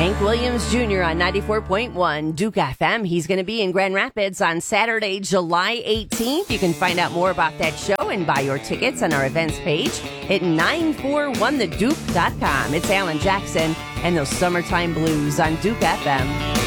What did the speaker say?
Hank Williams Jr. on 94.1 Duke FM. He's going to be in Grand Rapids on Saturday, July 18th. You can find out more about that show and buy your tickets on our events page at 941theduke.com. It's Alan Jackson and those Summertime Blues on Duke FM.